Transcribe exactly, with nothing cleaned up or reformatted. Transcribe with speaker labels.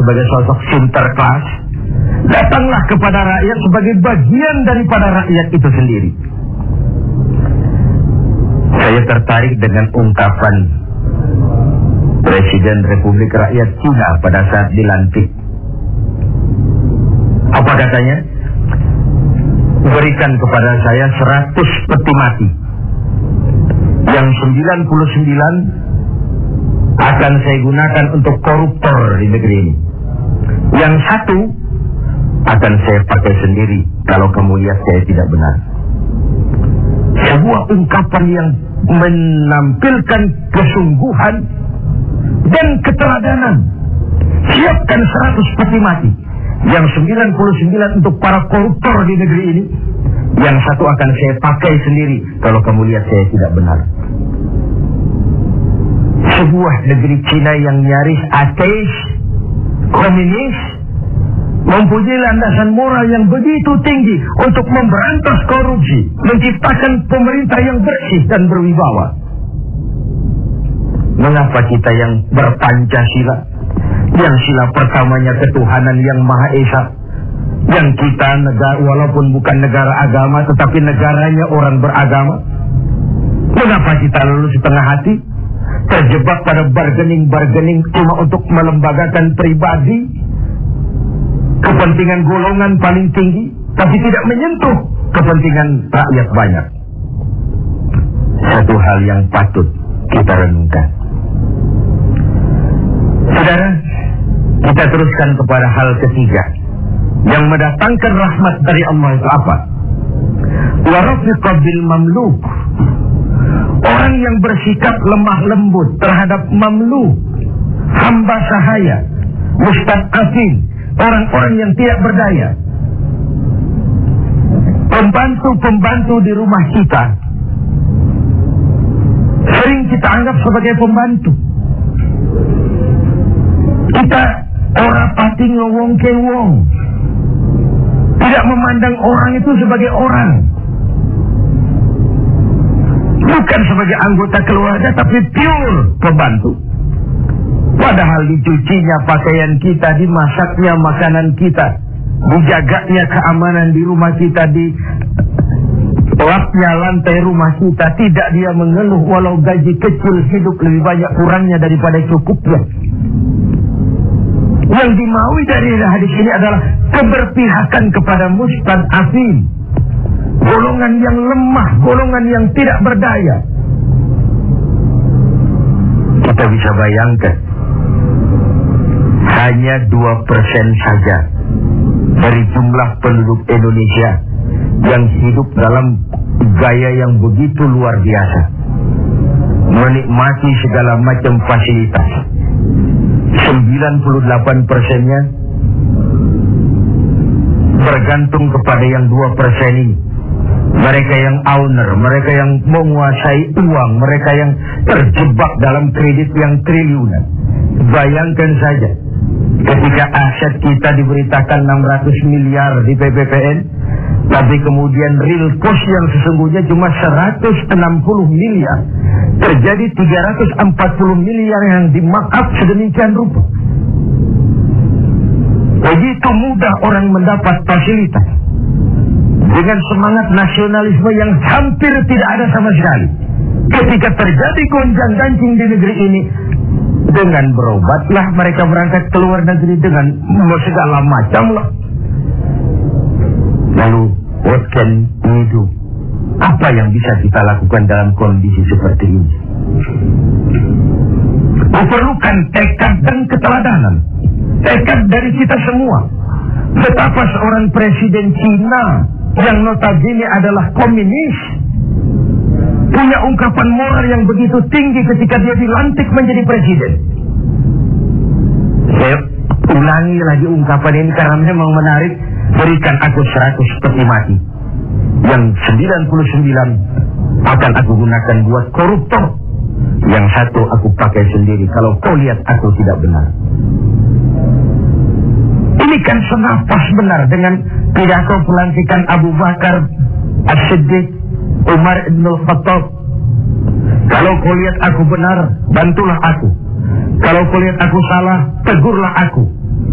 Speaker 1: sebagai sosok Sinterklas, datanglah kepada rakyat sebagai bagian daripada rakyat itu sendiri. Saya tertarik dengan ungkapan Presiden Republik Rakyat Cina pada saat dilantik. Apa katanya? Berikan kepada saya seratus peti mati. Yang sembilan puluh sembilan akan saya gunakan untuk koruptor di negeri ini. Yang satu akan saya pakai sendiri kalau kamu lihat saya tidak benar. Sebuah ungkapan yang menampilkan kesungguhan dan keteladanan. Siapkan seratus peti mati. Yang sembilan puluh sembilan untuk para koruptor di negeri ini. Yang satu akan saya pakai sendiri kalau kamu lihat saya tidak benar. Sebuah negeri Cina yang nyaris ateis, komunis, mempunyai landasan moral yang begitu tinggi untuk memberantas korupsi, menciptakan pemerintah yang bersih dan berwibawa. Mengapa kita yang berpancasila, yang sila pertamanya ketuhanan yang Maha Esa, yang kita negara walaupun bukan negara agama tetapi negaranya orang beragama, mengapa kita lalu setengah hati terjebak pada bargaining-bargaining cuma untuk melembagakan pribadi, kepentingan golongan paling tinggi, tapi tidak menyentuh kepentingan rakyat banyak. Satu hal yang patut kita renungkan. Saudara, kita teruskan kepada hal ketiga yang mendatangkan rahmat dari Allah itu apa? Wa rafiqa bil mamluk. Orang yang bersikap lemah lembut terhadap mamluk, hamba sahaya, mustad'afin, orang-orang yang tidak berdaya. Pembantu-pembantu di rumah kita sering kita anggap sebagai pembantu. Kita ora pati ngowong ke wong, tidak memandang orang itu sebagai orang, bukan sebagai anggota keluarga, tapi pure pembantu. Padahal dicucinya pakaian kita, dimasaknya makanan kita, dijaganya keamanan di rumah kita, di lapnya lantai rumah kita, tidak dia mengeluh walau gaji kecil, hidup lebih banyak kurangnya daripada cukupnya. Yang dimaui dari hadis ini adalah keberpihakan kepada mustad'afin, golongan yang lemah, golongan yang tidak berdaya. Kita bisa bayangkan, hanya dua persen saja dari jumlah penduduk Indonesia yang hidup dalam gaya yang begitu luar biasa, menikmati segala macam fasilitas. sembilan puluh delapan persennya bergantung kepada yang dua persen ini. Mereka yang owner, mereka yang menguasai uang, mereka yang terjebak dalam kredit yang triliunan. Bayangkan saja, ketika aset kita diberitakan enam ratus miliar di P P P N, tapi kemudian real cost yang sesungguhnya cuma seratus enam puluh miliar. Terjadi tiga ratus empat puluh miliar yang di-markup sedemikian rupa. Begitu mudah orang mendapat fasilitas dengan semangat nasionalisme yang hampir tidak ada sama sekali. Ketika terjadi gonjang-ganjing di negeri ini, dengan berobatlah mereka berangkat ke luar negeri dengan segala macam lah. Lalu, what can we do? Apa yang bisa kita lakukan dalam kondisi seperti ini? Diperlukan tekad dan keteladanan. Tekad dari kita semua. Betapa seorang presiden Cina yang notabene adalah komunis punya ungkapan moral yang begitu tinggi ketika dia dilantik menjadi presiden. Saya ulangi lagi ungkapan ini karena memang menarik. Berikan aku seratus peti mati. Yang sembilan puluh sembilan akan aku gunakan buat koruptor. Yang satu aku pakai sendiri kalau kau lihat aku tidak benar. Ini kan senapas benar dengan pidato pelantikan Abu Bakar As-Siddiq, Umar Ibn Khattab. Kalau kau lihat aku benar, bantulah aku. Kalau kau lihat aku salah, tegurlah aku.